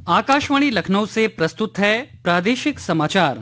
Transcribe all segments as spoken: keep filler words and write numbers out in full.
आकाशवाणी लखनऊ से प्रस्तुत है प्रादेशिक समाचार।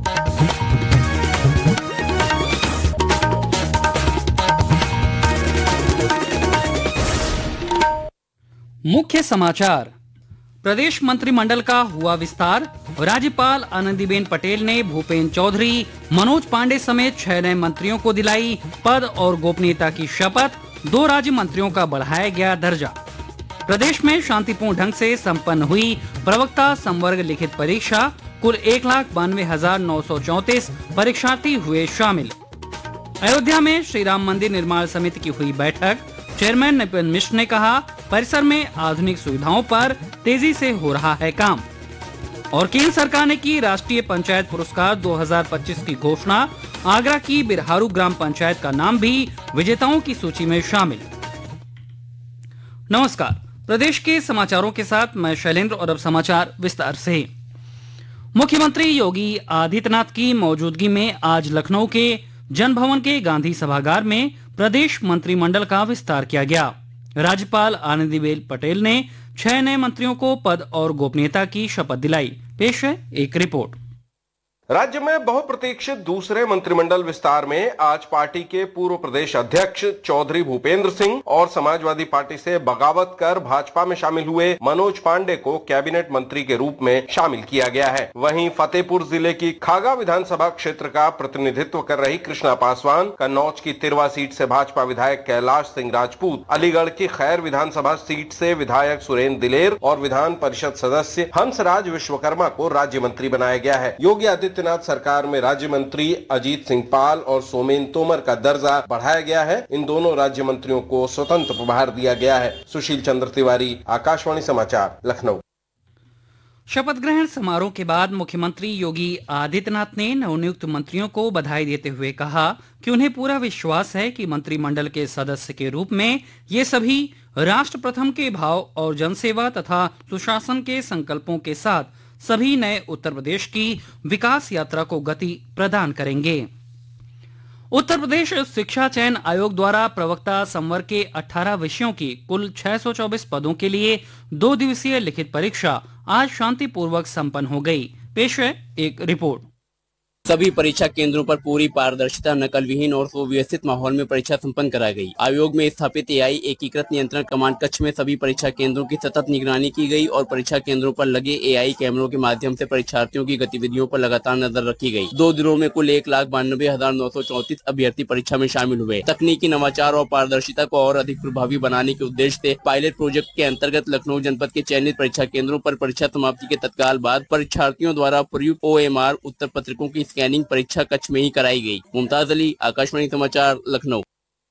मुख्य समाचार। प्रदेश मंत्रिमंडल का हुआ विस्तार। राज्यपाल आनंदीबेन पटेल ने भूपेन्द्र चौधरी, मनोज पांडे समेत छह नए मंत्रियों को दिलाई पद और गोपनीयता की शपथ। दो राज्य मंत्रियों का बढ़ाया गया दर्जा। प्रदेश में शांतिपूर्ण ढंग से संपन्न हुई प्रवक्ता संवर्ग लिखित परीक्षा। कुल एक लाख बानवे हजार नौ सौ चौंतीस परीक्षार्थी हुए शामिल। अयोध्या में श्री राम मंदिर निर्माण समिति की हुई बैठक। चेयरमैन नृपेंद्र मिश्र ने कहा, परिसर में आधुनिक सुविधाओं पर तेजी से हो रहा है काम। और केंद्र सरकार ने की राष्ट्रीय पंचायत पुरस्कार दो हज़ार पच्चीस की घोषणा। आगरा की बिरहारू ग्राम पंचायत का नाम भी विजेताओं की सूची में शामिल। नमस्कार, प्रदेश के समाचारों के साथ मैं शैलेंद्र और अब समाचार विस्तार से। मुख्यमंत्री योगी आदित्यनाथ की मौजूदगी में आज लखनऊ के जनभवन के गांधी सभागार में प्रदेश मंत्रिमंडल का विस्तार किया गया। राज्यपाल आनंदीबेन पटेल ने छह नए मंत्रियों को पद और गोपनीयता की शपथ दिलाई। पेश है एक रिपोर्ट। राज्य में बहुप्रतीक्षित दूसरे मंत्रिमंडल विस्तार में आज पार्टी के पूर्व प्रदेश अध्यक्ष चौधरी भूपेंद्र सिंह और समाजवादी पार्टी से बगावत कर भाजपा में शामिल हुए मनोज पांडे को कैबिनेट मंत्री के रूप में शामिल किया गया है। वहीं फतेहपुर जिले की खागा विधानसभा क्षेत्र का प्रतिनिधित्व कर रही कृष्णा पासवान, कन्नौज की तिरवा सीट से भाजपा विधायक कैलाश सिंह राजपूत, अलीगढ़ की खैर विधानसभा सीट से विधायक सुरेंद्र दिलेर और विधान परिषद सदस्य हंसराज विश्वकर्मा को राज्य मंत्री बनाया गया है। योगी आदित्य आदित्यनाथ सरकार में राज्य मंत्री अजीत सिंह पाल और सोमेन तोमर का दर्जा बढ़ाया गया है। इन दोनों राज्य मंत्रियों को स्वतंत्र प्रभार दिया गया है। सुशील चंद्र तिवारी, आकाशवाणी समाचार, लखनऊ। शपथ ग्रहण समारोह के बाद मुख्यमंत्री योगी आदित्यनाथ ने नवनियुक्त मंत्रियों को बधाई देते हुए कहा कि उन्हें पूरा विश्वास है कि मंत्रिमंडल के सदस्य के रूप में ये सभी राष्ट्र प्रथम के भाव और जनसेवा तथा सुशासन के संकल्पों के साथ सभी नए उत्तर प्रदेश की विकास यात्रा को गति प्रदान करेंगे। उत्तर प्रदेश शिक्षा चयन आयोग द्वारा प्रवक्ता संवर्ग के अठारह विषयों की कुल छह सौ चौबीस पदों के लिए दो दिवसीय लिखित परीक्षा आज शांतिपूर्वक संपन्न हो गई। पेश है एक रिपोर्ट। सभी परीक्षा केंद्रों पर पूरी पारदर्शिता, नकल विहीन और सुव्यवस्थित माहौल में परीक्षा संपन्न कराई गई। आयोग में स्थापित एआई एकीकृत नियंत्रण कमांड कक्ष में सभी परीक्षा केंद्रों की सतत निगरानी की गई और परीक्षा केंद्रों पर लगे एआई कैमरों के माध्यम से परीक्षार्थियों की गतिविधियों पर लगातार नजर रखी गई। दो दिनों में कुल एक लाख बानबे हजार नौ सौ चौंतीस अभ्यर्थी परीक्षा में शामिल हुए। तकनीकी नवाचार और पारदर्शिता को और अधिक प्रभावी बनाने के उद्देश्य से पायलट प्रोजेक्ट के अंतर्गत लखनऊ जनपद के चयनित परीक्षा केंद्रों पर परीक्षा समाप्ति के तत्काल बाद परीक्षार्थियों द्वारा प्रयुक्त ओएमआर उत्तर पत्रिकों की स्कैनिंग परीक्षा कक्ष में ही कराई गई। मुमताज अली, आकाशवाणी समाचार, लखनऊ।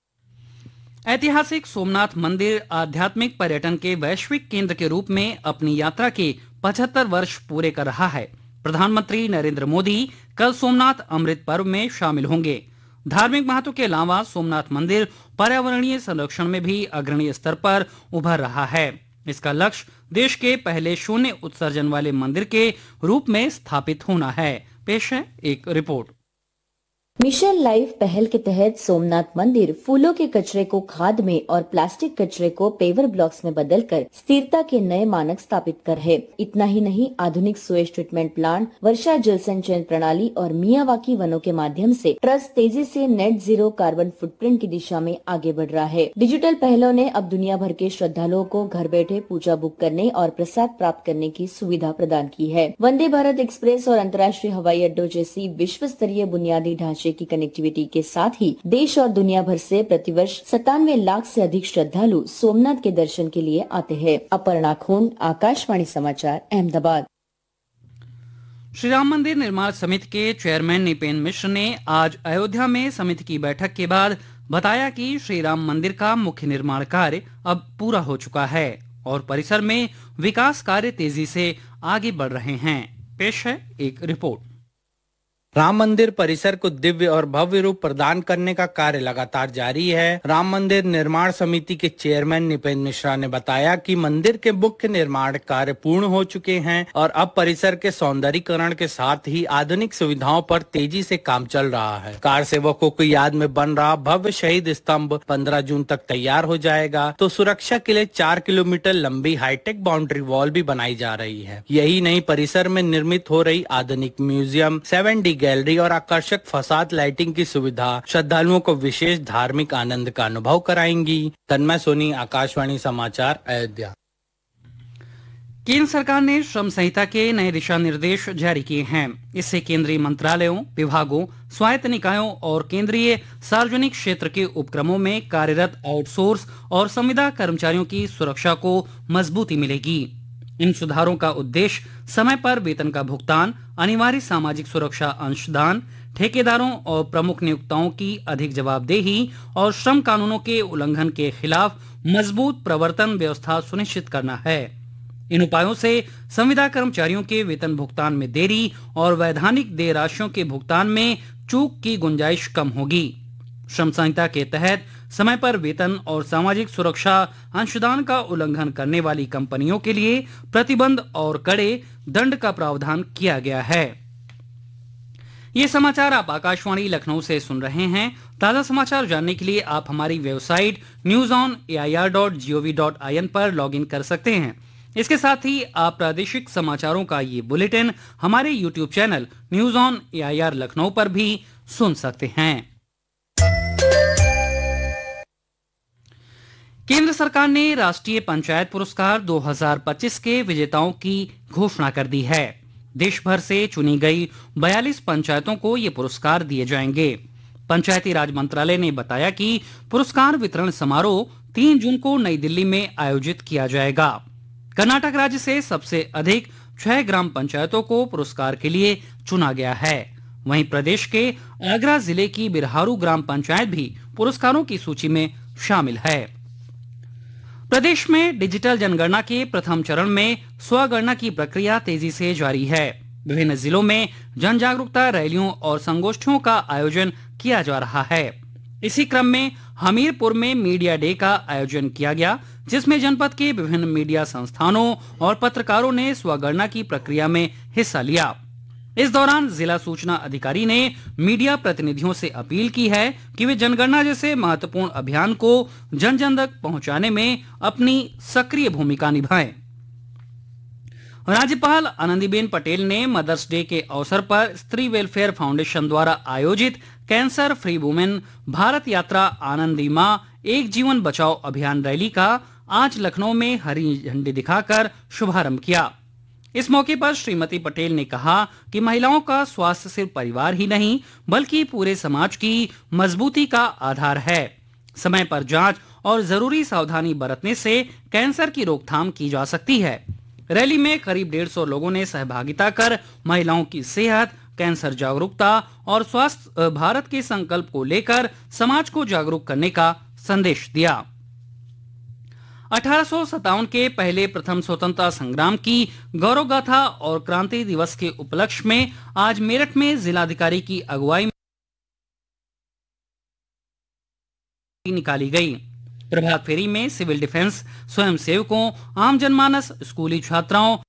ऐतिहासिक सोमनाथ मंदिर आध्यात्मिक पर्यटन के वैश्विक केंद्र के रूप में अपनी यात्रा के पचहत्तर वर्ष पूरे कर रहा है। प्रधानमंत्री नरेंद्र मोदी कल सोमनाथ अमृत पर्व में शामिल होंगे। धार्मिक महत्व के अलावा सोमनाथ मंदिर पर्यावरणीय संरक्षण में भी अग्रणी स्तर पर उभर रहा है। इसका लक्ष्य देश के पहले शून्य उत्सर्जन वाले मंदिर के रूप में स्थापित होना है। पेश है एक रिपोर्ट। मिशन लाइफ पहल के तहत सोमनाथ मंदिर फूलों के कचरे को खाद में और प्लास्टिक कचरे को पेवर ब्लॉक्स में बदलकर स्थिरता के नए मानक स्थापित कर है। इतना ही नहीं, आधुनिक सुएज ट्रीटमेंट प्लांट, वर्षा जल संचयन प्रणाली और मियावाकी वनों के माध्यम से ट्रस्ट तेजी से नेट जीरो कार्बन फुटप्रिंट की दिशा में आगे बढ़ रहा है। डिजिटल पहलों ने अब दुनिया भर के श्रद्धालुओं को घर बैठे पूजा बुक करने और प्रसाद प्राप्त करने की सुविधा प्रदान की है। वंदे भारत एक्सप्रेस और अंतर्राष्ट्रीय हवाई अड्डों जैसी विश्व स्तरीय बुनियादी ढांचे की कनेक्टिविटी के साथ ही देश और दुनिया भर से प्रतिवर्ष सतानवे लाख से अधिक श्रद्धालु सोमनाथ के दर्शन के लिए आते हैं। अपर्णा खून, आकाशवाणी समाचार, अहमदाबाद। श्री राम मंदिर निर्माण समिति के चेयरमैन नृपेंद्र मिश्र ने आज अयोध्या में समिति की बैठक के बाद बताया कि श्री राम मंदिर का मुख्य निर्माण कार्य अब पूरा हो चुका है और परिसर में विकास कार्य तेजी से आगे बढ़ रहे हैं। पेश है एक रिपोर्ट। राम मंदिर परिसर को दिव्य और भव्य रूप प्रदान करने का कार्य लगातार जारी है। राम मंदिर निर्माण समिति के चेयरमैन निपेंद्र मिश्रा ने बताया कि मंदिर के मुख्य निर्माण कार्य पूर्ण हो चुके हैं और अब परिसर के सौंदर्यीकरण के साथ ही आधुनिक सुविधाओं पर तेजी से काम चल रहा है। कार सेवकों की याद में बन रहा भव्य शहीद स्तंभ पंद्रह जून तक तैयार हो जाएगा, तो सुरक्षा के लिए चार किलोमीटर लंबी हाईटेक बाउंड्री वॉल भी बनाई जा रही है। यही नहीं, परिसर में निर्मित हो रही आधुनिक म्यूजियम, सेवन डी गैलरी और आकर्षक फसाद लाइटिंग की सुविधा श्रद्धालुओं को विशेष धार्मिक आनंद का अनुभव कराएंगी। तन्मय सोनी, आकाशवाणी समाचार, अयोध्या। केंद्र सरकार ने श्रम संहिता के नए दिशा निर्देश जारी किए हैं। इससे केंद्रीय मंत्रालयों, विभागों, स्वायत्त निकायों और केंद्रीय सार्वजनिक क्षेत्र के उपक्रमों में कार्यरत आउटसोर्स और संविदा कर्मचारियों की सुरक्षा को मजबूती मिलेगी। इन सुधारों का उद्देश्य समय पर वेतन का भुगतान, अनिवार्य सामाजिक सुरक्षा अंशदान, ठेकेदारों और प्रमुख नियोक्ताओं की अधिक जवाबदेही और श्रम कानूनों के उल्लंघन के खिलाफ मजबूत प्रवर्तन व्यवस्था सुनिश्चित करना है। इन उपायों से संविदा कर्मचारियों के वेतन भुगतान में देरी और वैधानिक देय राशियों के भुगतान में चूक की गुंजाइश कम होगी। श्रम संहिता के तहत समय पर वेतन और सामाजिक सुरक्षा अंशदान का उल्लंघन करने वाली कंपनियों के लिए प्रतिबंध और कड़े दंड का प्रावधान किया गया है। ये समाचार आप आकाशवाणी लखनऊ से सुन रहे हैं। ताजा समाचार जानने के लिए आप हमारी website news on A I R dot G O V dot I N पर लॉग इन कर सकते हैं। इसके साथ ही आप प्रादेशिक समाचारों का ये बुलेटिन हमारे YouTube channel news on A I R Lucknow पर भी सुन सकते हैं। केंद्र सरकार ने राष्ट्रीय पंचायत पुरस्कार दो हज़ार पच्चीस के विजेताओं की घोषणा कर दी है। देश भर से चुनी गई बयालीस पंचायतों को ये पुरस्कार दिए जाएंगे। पंचायती राज मंत्रालय ने बताया कि पुरस्कार वितरण समारोह तीन जून को नई दिल्ली में आयोजित किया जाएगा। कर्नाटक राज्य से सबसे अधिक छह ग्राम पंचायतों को पुरस्कार के लिए चुना गया है। वहीं प्रदेश के आगरा जिले की बिरहारू ग्राम पंचायत भी पुरस्कारों की सूची में शामिल है। प्रदेश में डिजिटल जनगणना के प्रथम चरण में स्वगणना की प्रक्रिया तेजी से जारी है। विभिन्न जिलों में जन जागरूकता रैलियों और संगोष्ठियों का आयोजन किया जा रहा है। इसी क्रम में हमीरपुर में मीडिया डे का आयोजन किया गया, जिसमें जनपद के विभिन्न मीडिया संस्थानों और पत्रकारों ने स्वगणना की प्रक्रिया में हिस्सा लिया। इस दौरान जिला सूचना अधिकारी ने मीडिया प्रतिनिधियों से अपील की है कि वे जनगणना जैसे महत्वपूर्ण अभियान को जन जन तक पहुंचाने में अपनी सक्रिय भूमिका निभाएं। राज्यपाल आनंदीबेन पटेल ने मदर्स डे के अवसर पर स्त्री वेलफेयर फाउंडेशन द्वारा आयोजित कैंसर फ्री वुमेन भारत यात्रा आनंदी मां एक जीवन बचाओ अभियान रैली का आज लखनऊ में हरी झंडी दिखाकर शुभारंभ किया। इस मौके पर श्रीमती पटेल ने कहा कि महिलाओं का स्वास्थ्य सिर्फ परिवार ही नहीं बल्कि पूरे समाज की मजबूती का आधार है। समय पर जांच और जरूरी सावधानी बरतने से कैंसर की रोकथाम की जा सकती है। रैली में करीब डेढ़ सौ लोगों ने सहभागिता कर महिलाओं की सेहत, कैंसर जागरूकता और स्वास्थ्य भारत के संकल्प को लेकर समाज को जागरूक करने का संदेश दिया। अठारह सौ सत्तावन के पहले प्रथम स्वतंत्रता संग्राम की गौरव गाथा और क्रांति दिवस के उपलक्ष्य में आज मेरठ में जिलाधिकारी की अगुवाई में निकाली गई। प्रभात फेरी में सिविल डिफेंस, स्वयं सेवकों, आम जनमानस, स्कूली छात्राओं,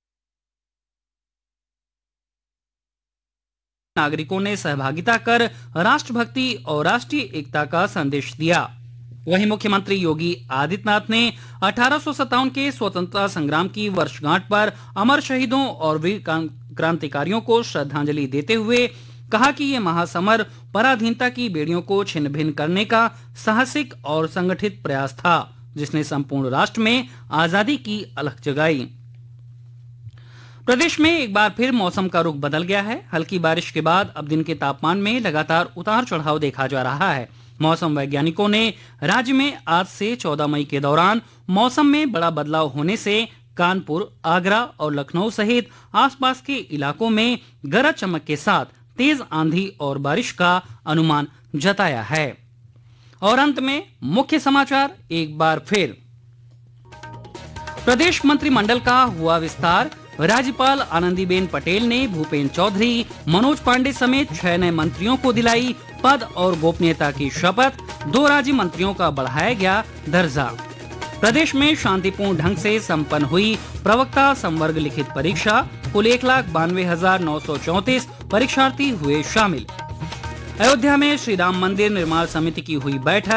नागरिकों ने सहभागिता कर राष्ट्रभक्ति और राष्ट्रीय एकता का संदेश दिया। वहीं मुख्यमंत्री योगी आदित्यनाथ ने अठारह सौ सत्तावन के स्वतंत्रता संग्राम की वर्षगांठ पर अमर शहीदों और वीर क्रांतिकारियों को श्रद्धांजलि देते हुए कहा कि ये महासमर पराधीनता की बेड़ियों को छिन्न भिन्न करने का साहसिक और संगठित प्रयास था, जिसने संपूर्ण राष्ट्र में आजादी की अलख जगाई। प्रदेश में एक बार फिर मौसम का रुख बदल गया है। हल्की बारिश के बाद अब दिन के तापमान में लगातार उतार चढ़ाव देखा जा रहा है। मौसम वैज्ञानिकों ने राज्य में आज से चौदह मई के दौरान मौसम में बड़ा बदलाव होने से कानपुर, आगरा और लखनऊ सहित आसपास के इलाकों में गरज चमक के साथ तेज आंधी और बारिश का अनुमान जताया है। और अंत में मुख्य समाचार एक बार फिर। प्रदेश मंत्रिमंडल का हुआ विस्तार। राज्यपाल आनंदीबेन पटेल ने भूपेन्द्र चौधरी, मनोज पांडे समेत छह नए मंत्रियों को दिलाई पद और गोपनीयता की शपथ। दो राज्य मंत्रियों का बढ़ाया गया दर्जा। प्रदेश में शांतिपूर्ण ढंग से संपन्न हुई प्रवक्ता संवर्ग लिखित परीक्षा। कुल एक लाख बानवे हजार नौ सौ चौंतीस परीक्षार्थी हुए शामिल। अयोध्या में श्री राम मंदिर निर्माण समिति की हुई बैठक।